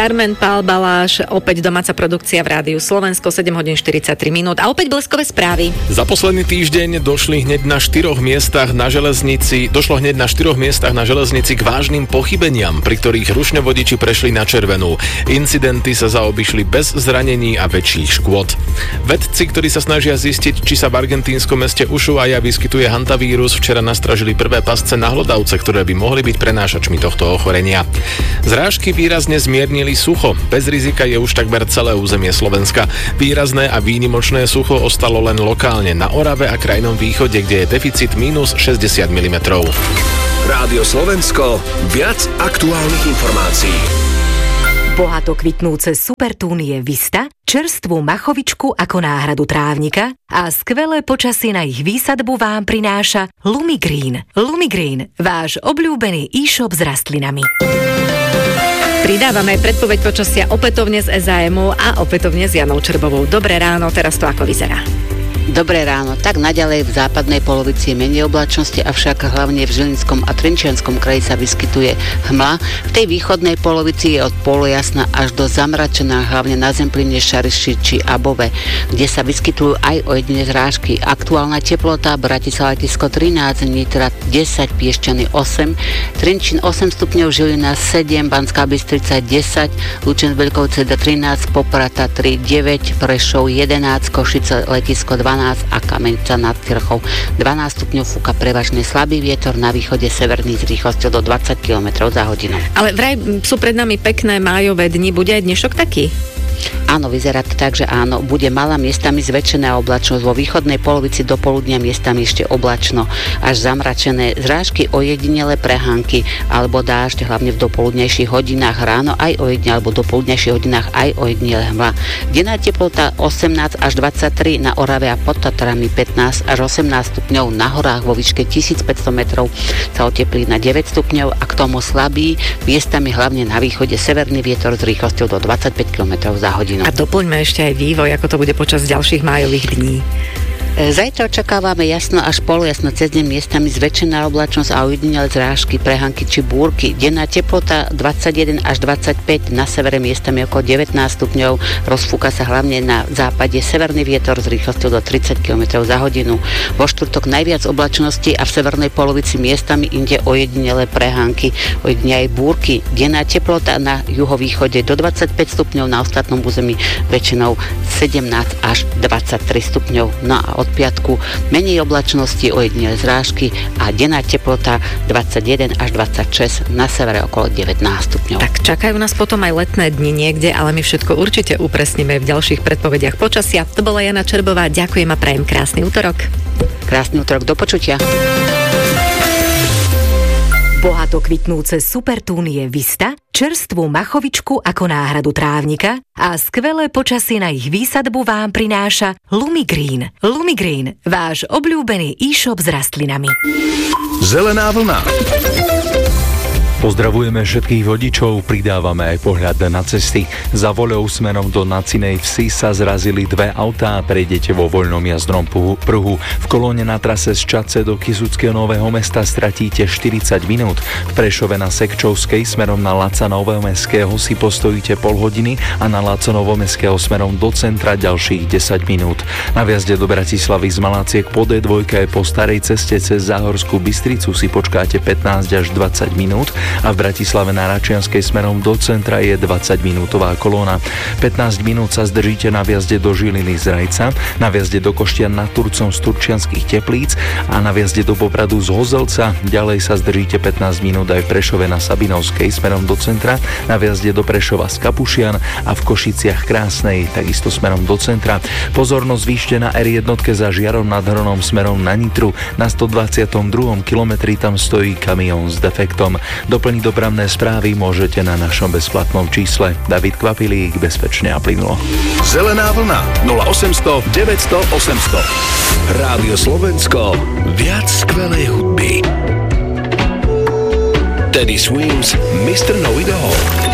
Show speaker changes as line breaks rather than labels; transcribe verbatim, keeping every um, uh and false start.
Carmen Pál Baláš, opäť domáca produkcia v Rádiu Slovensko, sedem hodín štyridsaťtri minút a opäť bleskové správy.
Za posledný týždeň došli hneď na štyroch miestach na železnici, došlo hneď na štyroch miestach na železnici k vážnym pochybeniam, pri ktorých rušňovodiči prešli na červenú. Incidenty sa zaobišli bez zranení a väčších škôd. Vedci, ktorí sa snažia zistiť, či sa v argentínskom meste Ushuaia vyskytuje hantavírus, včera nastražili prvé pasce na hlodavce, ktoré by mohli byť prenášačmi tohto ochorenia. Zrážky výrazne zmiernili sucho. Bez rizika je už takmer celé územie Slovenska. Výrazné a výnimočné sucho ostalo len lokálne na Orave a krajnom východe, kde je deficit mínus šesťdesiat milimetrov.
Rádio Slovensko, viac aktuálnych informácií.
Bohato kvitnúce supertúnie Vista, čerstvú machovičku ako náhradu trávnika a skvelé počasie na ich výsadbu vám prináša Lumigreen. Lumigreen, váš obľúbený e-shop s rastlinami.
Pridávame predpoveď počasia opätovne z es á emu a opätovne s Janou Čerbovou. Dobré ráno, teraz to ako vyzerá?
Dobré ráno, tak naďalej v západnej polovici je menej oblačnosti, avšak hlavne v Žilinskom a Trenčianskom kraji sa vyskytuje hmla. V tej východnej polovici je od polojasna až do zamračená, hlavne na Zemplíne, Šariši či Above, kde sa vyskytujú aj ojedinele zrážky. Aktuálna teplota: Bratislava Letisko trinásť, Nitra desať, Piešťany osem, Trenčín osem stupňov, Žilina sedem, Banská Bystrica desať, Lučenec Veľkovce trinásť, Poprad tri, deväť, Prešov jedenásť, Košice Letisko dvanásť a Kamenica nad Tirchou dvanásť stupňov, fúka prevažne slabý vietor, na východe severný s rýchlosťou do dvadsať kilometrov za hodinu.
Ale vraj sú pred nami pekné májové dni, bude aj dnešok taký?
Áno, vyzerá to tak, že áno, bude malá miestami zväčšená oblačnosť, vo východnej polovici do poludnia miestami ešte oblačno až zamračené, zrážky ojedinele prehánky alebo dážď, hlavne v dopoludnejších hodinách ráno, aj ojedinele alebo dopoludnejších hodinách aj ojedinele hmla. Denná teplota osemnásť až dvadsaťtri, na Orave a pod Tatrami pätnásť až osemnásť stupňov, na horách vo výške tisícpäťsto metrov sa oteplí na deväť stupňov a k tomu slabý, miestami hlavne na východe severný vietor s rýchlosťou do dvadsaťpäť kilometrov za hodinu.
A doplňme ešte aj vývoj, ako to bude počas ďalších májových dní.
Zajtra očakávame jasno až polojasno, cez deň miestami zväčšená oblačnosť a ojedinele zrážky, prehánky či búrky. Denná teplota dvadsaťjeden až dvadsaťpäť, na severe miestami okolo devätnásť stupňov, rozfúka sa hlavne na západe severný vietor s rýchlosťou do tridsať kilometrov za hodinu. Vo štvrtok najviac oblačnosti a v severnej polovici miestami inde ojedinele prehánky, ojedinele aj búrky. Denná teplota na juhovýchode do dvadsaťpäť stupňov, na ostatnom území väčšinou sedemnásť až dvadsaťtri stupňov. No a od piatku menej oblačnosti, ojedinele zrážky a denná teplota dvadsaťjeden až dvadsaťšesť, na severe okolo devätnásť stupňov.
Tak čakajú nás potom aj letné dni niekde, ale my všetko určite upresníme v ďalších predpovediach počasia. To bola Jana Čerbová, ďakujem a prajem krásny útorok.
Krásny útorok, do počutia.
Bohato kvitnúce supertúnie Vista, čerstvú machovičku ako náhradu trávnika a skvelé počasie na ich výsadbu vám prináša Lumigreen. Lumigreen, váš obľúbený e-shop s rastlinami.
Zelená vlna.
Pozdravujeme všetkých vodičov, pridávame aj pohľad na cesty. Za voľou smerom do Nacinej Vsi sa zrazili dve autá, prejdete vo voľnom jazdnom pruhu. V kolóne na trase z Čadce do Kysuckého Nového Mesta stratíte štyridsať minút. V Prešove na Sekčovskej smerom na Laca Novomestského si postojíte pol hodiny a na Laco Novomestského smerom do centra ďalších desať minút. Na vjazde do Bratislavy z Malaciek po dé dva aj po starej ceste cez Záhorskú Bystricu si počkáte pätnásť až dvadsať minút a v Bratislave na Račianskej smerom do centra je dvadsaťminútová kolóna. pätnásť minút sa zdržíte na vjazde do Žiliny z Rajca, na vjazde do Koštian nad Turcom z Turčianskych Teplíc a na vjazde do Popradu z Hozelca. Ďalej sa zdržíte pätnásť minút aj v Prešove na Sabinovskej smerom do centra, na vjazde do Prešova z Kapušian a v Košiciach Krásnej takisto smerom do centra. Pozornosť zvýšte na er jedna za Žiarom nad Hronom smerom na Nitru. Na stodvadsiatom druhom kilometri tam stojí kamión s defektom. Doplniť dopravné správy môžete na našom bezplatnom čísle. David Kvapilík, bezpečne a plynulo.
Zelená vlna nula osemsto deväťsto osemsto. Rádio Slovensko, viac skvelej hudby. Teddy Swims, mister Know It All.